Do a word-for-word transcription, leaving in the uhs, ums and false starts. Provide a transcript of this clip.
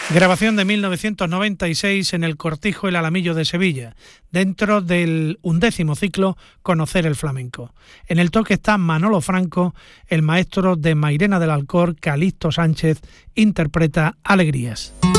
Grabación de mil novecientos noventa y seis en el Cortijo El Alamillo de Sevilla, dentro del undécimo ciclo Conocer el Flamenco. En el toque está Manolo Franco, el maestro de Mairena del Alcor, Calixto Sánchez, interpreta Alegrías.